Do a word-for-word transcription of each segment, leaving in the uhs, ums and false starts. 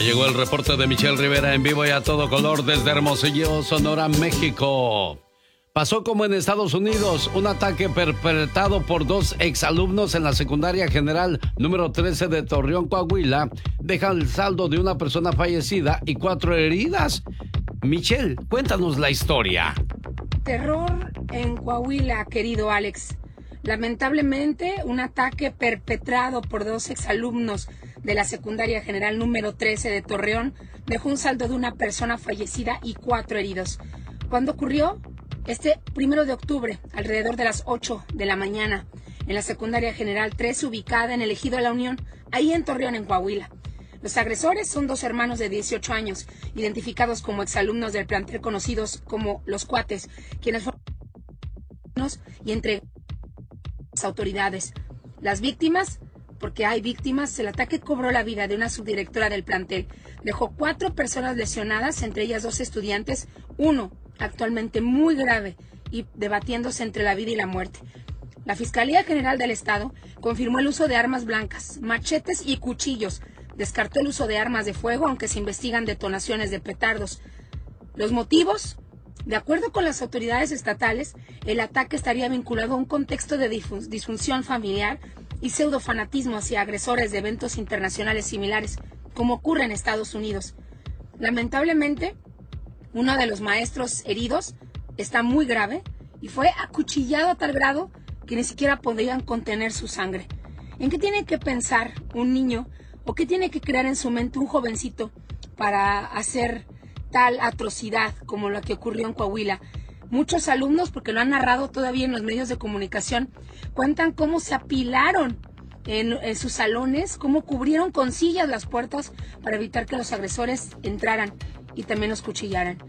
llegó el reporte de Michelle Rivera en vivo y a todo color desde Hermosillo, Sonora, México. Pasó como en Estados Unidos, un ataque perpetrado por dos exalumnos en la secundaria general número trece de Torreón, Coahuila, deja el saldo de una persona fallecida y cuatro heridas. Michelle, cuéntanos la historia. Terror en Coahuila, querido Alex. Lamentablemente, un ataque perpetrado por dos exalumnos de la secundaria general número trece de Torreón dejó un saldo de una persona fallecida y cuatro heridos. ¿Cuándo ocurrió? Este primero de octubre, alrededor de las ocho de la mañana, en la secundaria general trece, ubicada en el ejido de la Unión, ahí en Torreón, en Coahuila. Los agresores son dos hermanos de dieciocho años, identificados como exalumnos del plantel conocidos como Los Cuates, quienes fueron y entregados a las autoridades. Las víctimas, porque hay víctimas, el ataque cobró la vida de una subdirectora del plantel. Dejó cuatro personas lesionadas, entre ellas dos estudiantes, uno actualmente muy grave y debatiéndose entre la vida y la muerte. La Fiscalía General del Estado confirmó el uso de armas blancas, machetes y cuchillos. Descartó el uso de armas de fuego, aunque se investigan detonaciones de petardos. Los motivos, de acuerdo con las autoridades estatales, el ataque estaría vinculado a un contexto de disfunción familiar y pseudofanatismo hacia agresores de eventos internacionales similares, como ocurre en Estados Unidos. Lamentablemente, uno de los maestros heridos está muy grave y fue acuchillado a tal grado que ni siquiera podían contener su sangre. ¿En qué tiene que pensar un niño o qué tiene que crear en su mente un jovencito para hacer tal atrocidad como la que ocurrió en Coahuila? Muchos alumnos, porque lo han narrado todavía en los medios de comunicación, cuentan cómo se apilaron en, en sus salones, cómo cubrieron con sillas las puertas para evitar que los agresores entraran y también los cuchillaran.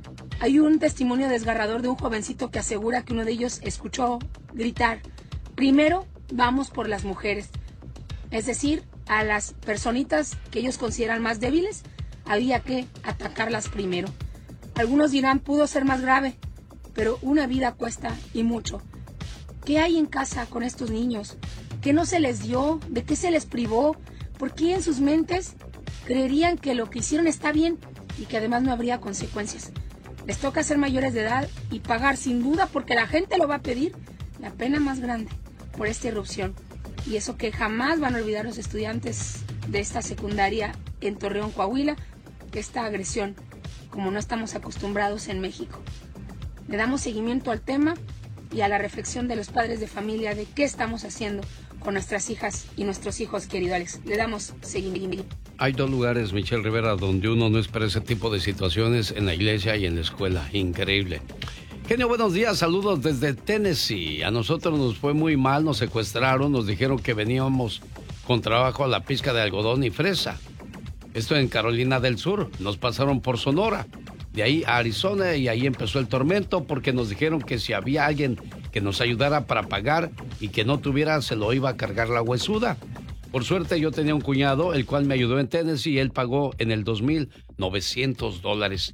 Hay un testimonio desgarrador de un jovencito que asegura que uno de ellos escuchó gritar: primero vamos por las mujeres. Es decir, a las personitas que ellos consideran más débiles, había que atacarlas primero. Algunos dirán, pudo ser más grave, pero una vida cuesta y mucho. ¿Qué hay en casa con estos niños? ¿Qué no se les dio? ¿De qué se les privó? ¿Por qué en sus mentes creerían que lo que hicieron está bien y que además no habría consecuencias? Les toca ser mayores de edad y pagar, sin duda, porque la gente lo va a pedir, la pena más grande por esta irrupción. Y eso que jamás van a olvidar los estudiantes de esta secundaria en Torreón, Coahuila, esta agresión, como no estamos acostumbrados en México. Le damos seguimiento al tema y a la reflexión de los padres de familia de qué estamos haciendo con nuestras hijas y nuestros hijos, querido Alex. Le damos seguimiento. Hay dos lugares, Michelle Rivera, donde uno no espera ese tipo de situaciones: en la iglesia y en la escuela. Increíble. Genio, buenos días, saludos desde Tennessee. A nosotros nos fue muy mal, nos secuestraron, nos dijeron que veníamos con trabajo a la pizca de algodón y fresa. Esto en Carolina del Sur, nos pasaron por Sonora, de ahí a Arizona, y ahí empezó el tormento porque nos dijeron que si había alguien que nos ayudara para pagar y que no tuviera, se lo iba a cargar la huesuda. Por suerte yo tenía un cuñado, el cual me ayudó en Tennessee, y él pagó en el dos mil novecientos dólares.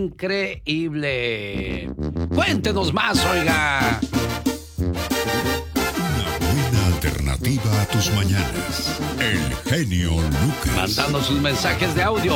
¡Increíble! ¡Cuéntenos más, oiga! Una buena alternativa a tus mañanas. El genio Lucas. Mandando sus mensajes de audio